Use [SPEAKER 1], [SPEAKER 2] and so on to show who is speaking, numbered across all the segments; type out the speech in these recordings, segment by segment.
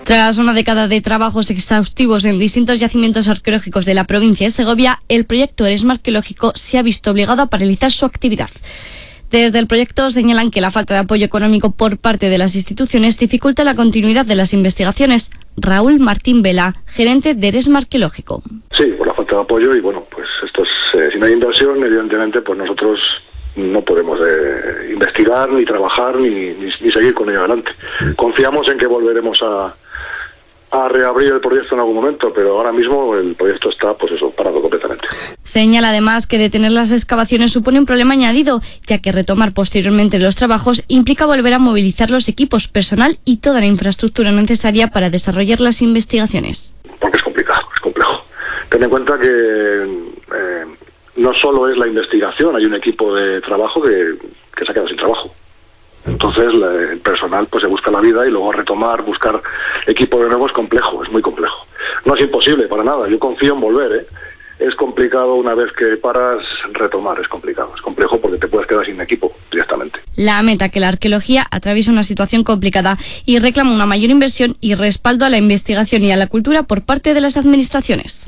[SPEAKER 1] Tras una década de trabajos exhaustivos en distintos yacimientos arqueológicos de la provincia de Segovia, el proyecto Eresma Arqueológico se ha visto obligado a paralizar su actividad. Desde el proyecto señalan que la falta de apoyo económico por parte de las instituciones dificulta la continuidad de las investigaciones. Raúl Martín Vela, gerente de Eresma Arqueológico.
[SPEAKER 2] Sí, por la falta de apoyo y bueno, pues esto es, si no hay inversión, evidentemente, pues nosotros no podemos investigar, ni trabajar, ni seguir con ello adelante. Confiamos en que volveremos a reabrir el proyecto en algún momento, pero ahora mismo el proyecto está, pues eso, parado completamente.
[SPEAKER 1] Señala además que detener las excavaciones supone un problema añadido, ya que retomar posteriormente los trabajos implica volver a movilizar los equipos, personal y toda la infraestructura necesaria para desarrollar las investigaciones.
[SPEAKER 2] Porque es complicado, es complejo. Ten en cuenta que no solo es la investigación, hay un equipo de trabajo que se ha quedado sin trabajo. Entonces el personal pues se busca la vida y luego retomar, buscar equipo de nuevo es complejo, es muy complejo. No es imposible para nada, yo confío en volver, Es complicado una vez que paras retomar, es complicado, es complejo porque te puedes quedar sin equipo directamente.
[SPEAKER 1] Lamenta que la arqueología atraviesa una situación complicada y reclama una mayor inversión y respaldo a la investigación y a la cultura por parte de las administraciones.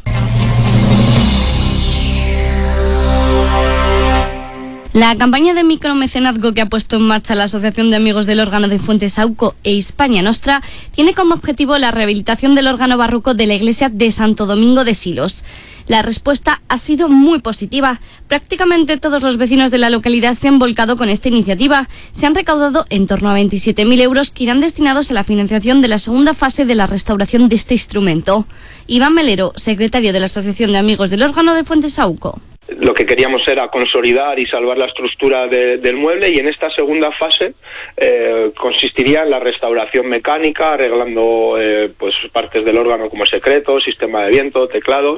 [SPEAKER 1] La campaña de micromecenazgo que ha puesto en marcha la Asociación de Amigos del Órgano de Fuentesauco e Hispania Nostra tiene como objetivo la rehabilitación del órgano barroco de la iglesia de Santo Domingo de Silos. La respuesta ha sido muy positiva. Prácticamente todos los vecinos de la localidad se han volcado con esta iniciativa. Se han recaudado en torno a 27.000 euros que irán destinados a la financiación de la segunda fase de la restauración de este instrumento. Iván Melero, secretario de la Asociación de Amigos del Órgano de Fuentesauco.
[SPEAKER 3] Lo que queríamos era consolidar y salvar la estructura del mueble, y en esta segunda fase consistiría en la restauración mecánica, arreglando pues partes del órgano como secreto, sistema de viento, teclados,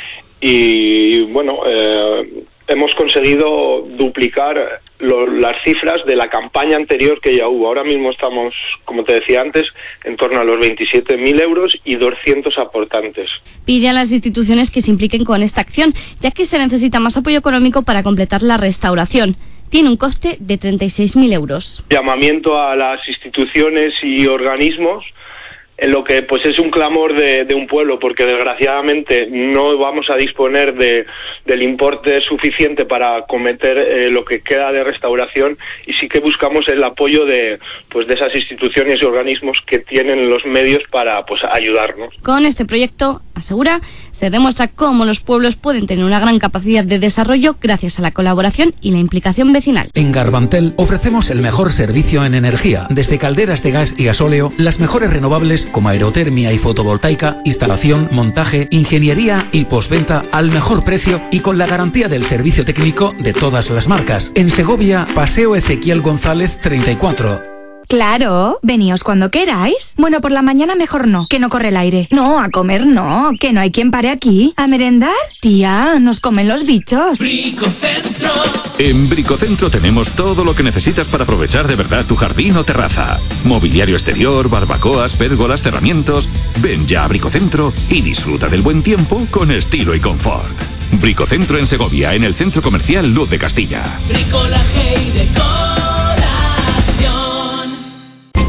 [SPEAKER 3] y bueno, hemos conseguido duplicar las cifras de la campaña anterior que ya hubo. Ahora mismo estamos, como te decía antes, en torno a los 27.000 euros y 200 aportantes.
[SPEAKER 1] Pide a las instituciones que se impliquen con esta acción, ya que se necesita más apoyo económico para completar la restauración. Tiene un coste de 36.000 euros.
[SPEAKER 3] Llamamiento a las instituciones y organismos en lo que pues es un clamor de un pueblo, porque desgraciadamente no vamos a disponer del importe suficiente para acometer lo que queda de restauración, y sí que buscamos el apoyo de esas instituciones y organismos que tienen los medios para pues ayudarnos.
[SPEAKER 1] Con este proyecto, asegura, se demuestra cómo los pueblos pueden tener una gran capacidad de desarrollo gracias a la colaboración y la implicación vecinal.
[SPEAKER 4] En Garbantel ofrecemos el mejor servicio en energía, desde calderas de gas y gasóleo, las mejores renovables como aerotermia y fotovoltaica, instalación, montaje, ingeniería y postventa al mejor precio y con la garantía del servicio técnico de todas las marcas. En Segovia, Paseo Ezequiel González 34.
[SPEAKER 5] Claro, veníos cuando queráis. Bueno, por la mañana mejor no, que no corre el aire. No, a comer no, que no hay quien pare aquí. ¿A merendar? Tía, nos comen los bichos.
[SPEAKER 6] Bricocentro. En Bricocentro tenemos todo lo que necesitas para aprovechar de verdad tu jardín o terraza. Mobiliario exterior, barbacoas, pérgolas, cerramientos. Ven ya a Bricocentro y disfruta del buen tiempo con estilo y confort. Bricocentro en Segovia, en el Centro Comercial Luz de Castilla.
[SPEAKER 7] Bricolaje y decoración.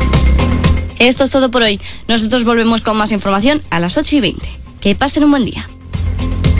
[SPEAKER 1] Esto es todo por hoy. Nosotros volvemos con más información a las 8:20. Que pasen un buen día.